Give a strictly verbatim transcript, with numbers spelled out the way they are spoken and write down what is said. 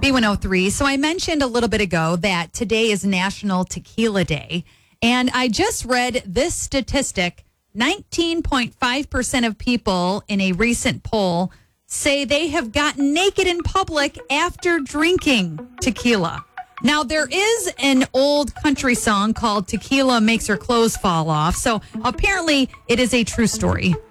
B one oh three. So I mentioned a little bit ago that today is National Tequila Day. And I just read this statistic. nineteen point five percent of people in a recent poll say they have gotten naked in public after drinking tequila. Now, there is an old country song called Tequila Makes Her Clothes Fall Off. So apparently it is a true story.